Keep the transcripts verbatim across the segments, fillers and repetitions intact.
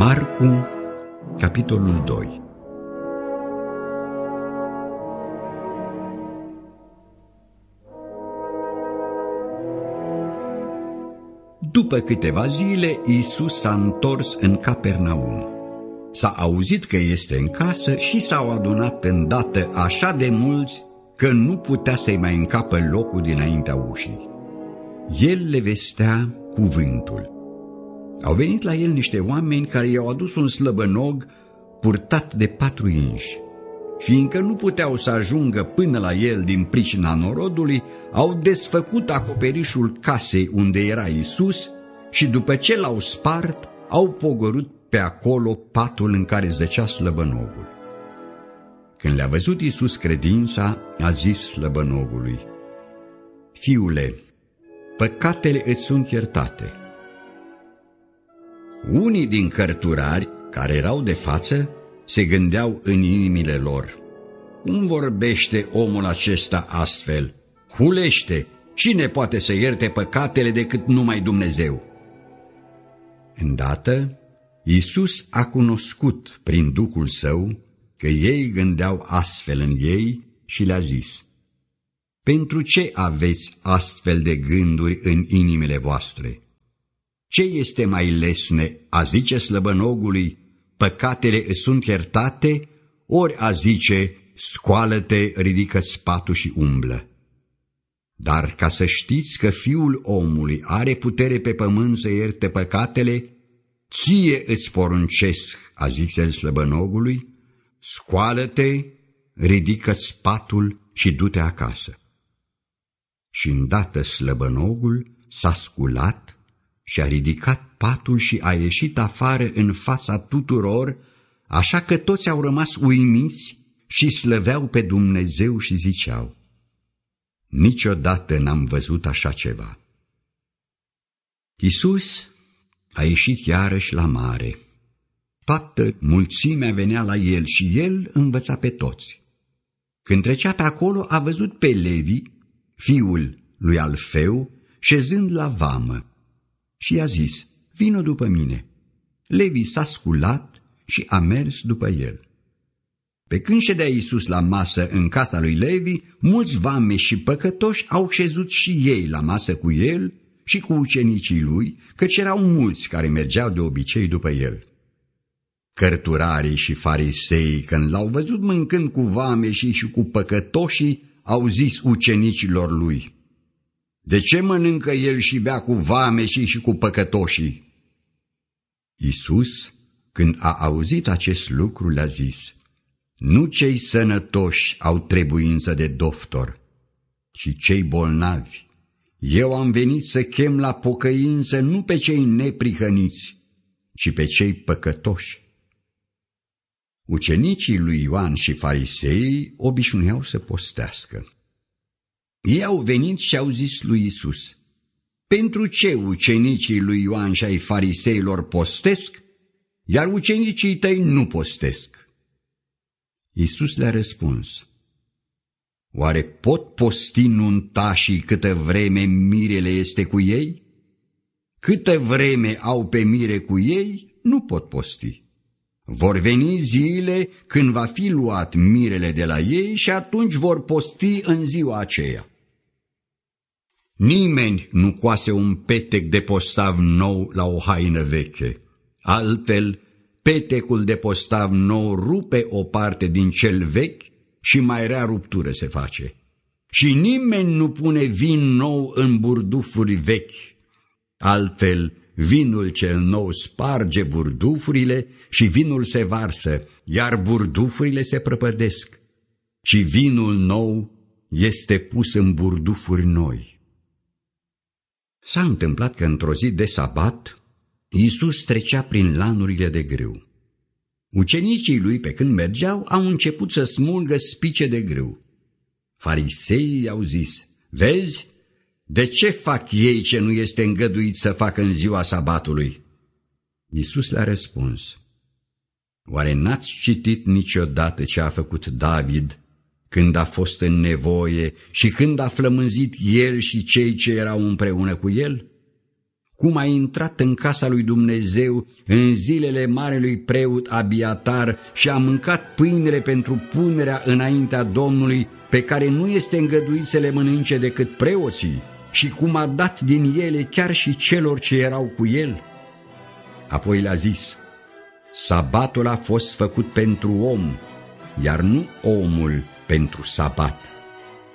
Marcu, capitolul doi. După câteva zile, Iisus s-a întors în Capernaum. S-a auzit că este în casă și s-au adunat îndată așa de mulți că nu putea să-i mai încapă locul dinaintea ușii. El le vestea cuvântul. Au venit la el niște oameni care i-au adus un slăbănog purtat de patru inși. Fiindcă nu puteau să ajungă până la el din pricina norodului, au desfăcut acoperișul casei unde era Iisus și după ce l-au spart, au pogorât pe acolo patul în care zăcea slăbănogul. Când le-a văzut Iisus credința, a zis slăbănogului: Fiule, păcatele îți sunt iertate. Unii din cărturari care erau de față se gândeau în inimile lor: cum vorbește omul acesta astfel? Hulește! Cine poate să ierte păcatele decât numai Dumnezeu? Îndată, Iisus a cunoscut prin Duhul Său că ei gândeau astfel în ei și le-a zis: pentru ce aveți astfel de gânduri în inimile voastre? Ce este mai lesne, a zice slăbănogului: păcatele îți sunt iertate, ori a zice: scoală-te, ridică-ți patul și umblă? Dar ca să știți că Fiul omului are putere pe pământ să ierte păcatele, ție îți poruncesc, a zis el slăbănogului, scoală-te, ridică-ți patul și du-te acasă. Și îndată slăbănogul s-a sculat și a ridicat patul și a ieșit afară în fața tuturor, așa că toți au rămas uimiți și slăveau pe Dumnezeu și ziceau: niciodată n-am văzut așa ceva. Iisus a ieșit iarăși la mare. Toată mulțimea venea la el și el învăța pe toți. Când trecea pe acolo, a văzut pe Levi, fiul lui Alfeu, șezând la vamă și i-a zis: vino după mine. Levi s-a sculat și a mers după el. Pe când ședea Iisus la masă în casa lui Levi, mulți vameși și păcătoși au șezut și ei la masă cu el și cu ucenicii lui, căci erau mulți care mergeau de obicei după el. Cărturarii și fariseii, când l-au văzut mâncând cu vameșii și cu păcătoșii, au zis ucenicilor lui: de ce mănâncă el și bea cu vameșii și cu păcătoșii? Iisus, când a auzit acest lucru, le-a zis: nu cei sănătoși au trebuință de doctor, ci cei bolnavi. Eu am venit să chem la pocăință nu pe cei neprihăniți, ci pe cei păcătoși. Ucenicii lui Ioan și fariseii obișnuiau să postească. Ei au venit și au zis lui Iisus: pentru ce ucenicii lui Ioan și ai fariseilor postesc, iar ucenicii tăi nu postesc? Iisus le-a răspuns: oare pot posti nuntașii câtă vreme mirele este cu ei? Câtă vreme au pe mire cu ei, nu pot posti. Vor veni zile când va fi luat mirele de la ei și atunci vor posti în ziua aceea. Nimeni nu coase un petec de postav nou la o haină veche. Altfel, petecul de postav nou rupe o parte din cel vechi și mai rea ruptură se face. Și nimeni nu pune vin nou în burdufuri vechi. Altfel, vinul cel nou sparge burdufurile și vinul se varsă, iar burdufurile se prăpădesc. Și vinul nou este pus în burdufuri noi. S-a întâmplat că într-o zi de sabat, Iisus trecea prin lanurile de grâu. Ucenicii lui, pe când mergeau, au început să smulgă spice de grâu. Fariseii au zis: vezi, de ce fac ei ce nu este îngăduit să facă în ziua sabatului? Iisus le-a răspuns: oare n-ați citit niciodată ce a făcut David când a fost în nevoie și când a flămânzit el și cei ce erau împreună cu el? cum a intrat în casa lui Dumnezeu în zilele marelui preot Abiatar și a mâncat pâinile pentru punerea înaintea Domnului, pe care nu este îngăduit să le mănânce decât preoții, și cum a dat din ele chiar și celor ce erau cu el? Apoi le-a zis: sabatul a fost făcut pentru om, iar nu omul pentru sabat.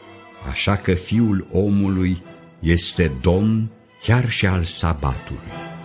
Așa că Fiul omului este Domn chiar și al sabatului.